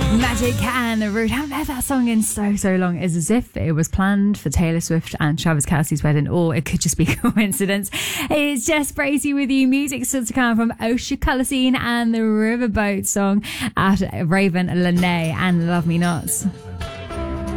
Magic and Rude. I haven't heard that song in so long. It's as if it was planned for Taylor Swift and Travis Kelce's wedding, or it could just be coincidence. It's Jess Bracey with you. Music still to come from Osha Colour Scene and the Riverboat song at Raven Lene and Love Me Not.